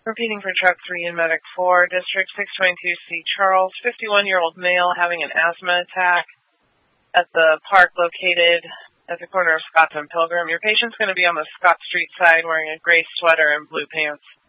Repeating for truck 3 in Medic 4, District 622C Charles, 51-year-old male having an asthma attack at the park located at the corner of Scott and Pilgrim. Your patient's going to be on the Scott Street side wearing a gray sweater and blue pants.